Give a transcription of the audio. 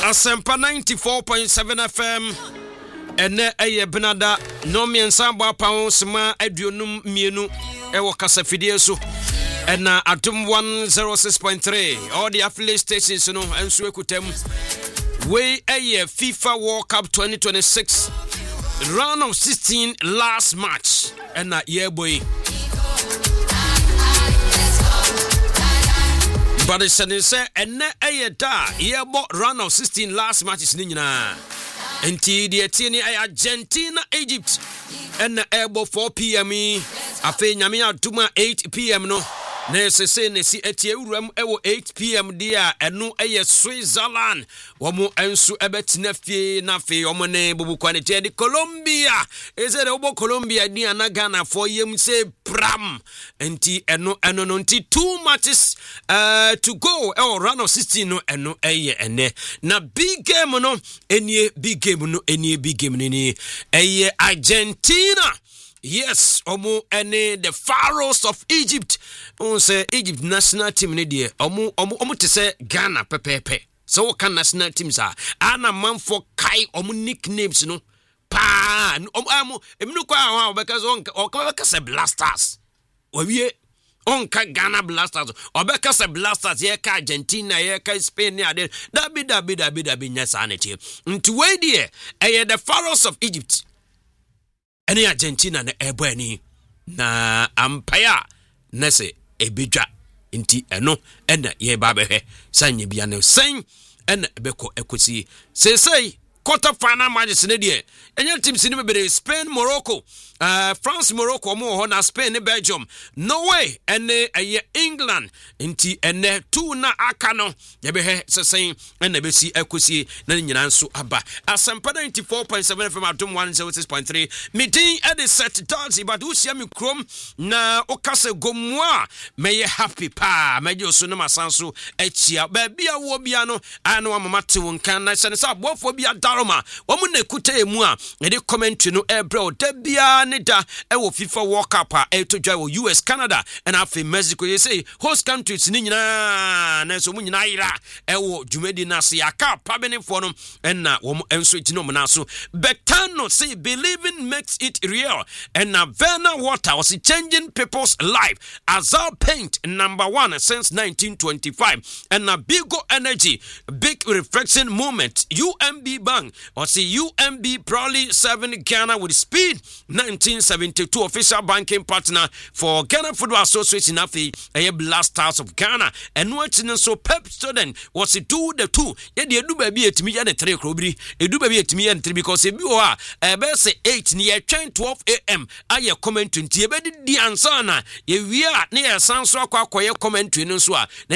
Asempa 94.7 FM. Ene eye benada no miensa bo apawo sema aduonum mienu ewo kasafidie so. Ena Atom 106.3 all the affiliate stations no enso ekutam. We eye FIFA World Cup 2026 round of 16 last match. Ena yeah boy. But it's say ene eye da yebo round of 16 last matches ni nyina. Enti die tieni Argentina Egypt and ebo 4 p.m. afi nyame aduma 8 p.m. no na sese ne si etie uram ewo 8 p.m. dia eno eye Switzerland womo ensu ebetina fie na fe womo ne bubu kwanete di Colombia ezere obo Colombia ni anagana for yem say pram enti eno no nti 2 matches to go round of 16 no eno eye ene na big game no enie big game no enie big game ni eye Argentina. Yes, omo ene the Pharaohs of Egypt. On say Egypt national team ni die. Omo te say Ghana pepepe. So what can national teams are? Ana man for kai omo nicknames no. Pa omo emnu kwa ha because on say Blasters. Owie on ka Ghana Blasters. Obeka say Blasters ye ka Argentina ye ka Spain ya de. Dabi nyasa ne tie. Nti we die the Pharaohs of Egypt. Any Argentina na ebani na ampaya nese ebedwa nti eno ena ye ba behwe sanye bia ne sen ena beko ekosi sesei quarter final matches ne de enya teams ni bebe Spain Morocco France Morocco mo ho na Spain Belgium Norway ene England nti ene 2 na aka no ye behwe sesen ena besi ekosi na nyina nso aba Asempa 94.7 FM Atom 106.3 meeting at the set dance but who see me krom na okase gomwa meye happy pa meje so na masanso achia ba bia wo bia no ana wa mama te wonkan na se sa bofo bia daroma wo mu na kuta emu a e de commentary no ebro da bia ne da e wo FIFA World Cup a to dwa wo US Canada and afi Mexico you say host countries ni nyina na so mu nyina ira e wo dwumedi na se aka pa benefo no na wo enso tino mo na so Betano say believing makes it real and Verna Water was changing people's life Azal Paint #1 since 1925 and Bigo Energy big reflection moment UMB Bank was UMB proudly serving Ghana with speed 1972 official banking partner for Ghana Football Association afi Blasters of Ghana and watching so Pep student was do the 2 ye de edu ba bi etimi ya de 3 krobiri edu ba bi etimi ya 3 because ebi o a be say 8 ni ye 12 am aye commentary nti e be di ansa na ye wi a na ye sanso akwa akoye commentary no so a